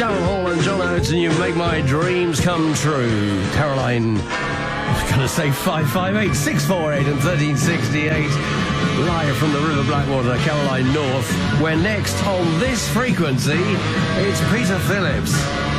Daryl Hall and John Oates, and you make my dreams come true. Caroline, I'm going to say 558 648 and 1368. Live from the River Blackwater, Caroline North. Where next on this frequency, it's Peter Phillips.